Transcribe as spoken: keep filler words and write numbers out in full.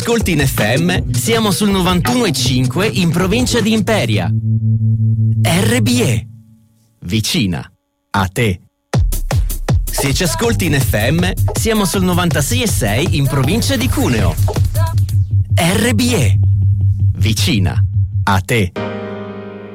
Ascolti in F M, siamo sul novantuno e cinque in provincia di Imperia. R B E, vicina a te. Se ci ascolti in F M, siamo sul novantasei e sei in provincia di Cuneo. R B E, vicina a te.